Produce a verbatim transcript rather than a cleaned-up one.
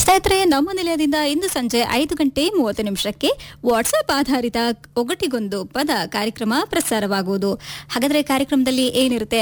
ಸ್ನೇಹಿತರೆ, ನಮ್ಮ ನಿಲಯದಿಂದ ಇಂದು ಸಂಜೆ ಐದು ಗಂಟೆ ಮೂವತ್ತು ನಿಮಿಷಕ್ಕೆ ವಾಟ್ಸ್ಆಪ್ ಆಧಾರಿತ ಒಗಟಿಗೊಂದು ಪದ ಕಾರ್ಯಕ್ರಮ ಪ್ರಸಾರವಾಗುವುದು. ಹಾಗಾದ್ರೆ ಕಾರ್ಯಕ್ರಮದಲ್ಲಿ ಏನಿರುತ್ತೆ